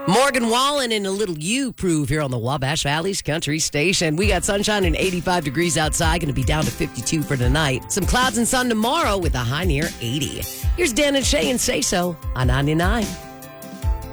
Morgan Wallen and a little you prove here on the Wabash Valley's Country Station. We got sunshine and 85 degrees outside, going to be down to 52 for tonight. Some clouds and sun tomorrow with a high near 80. Here's Dan and Shay and Say So on 99.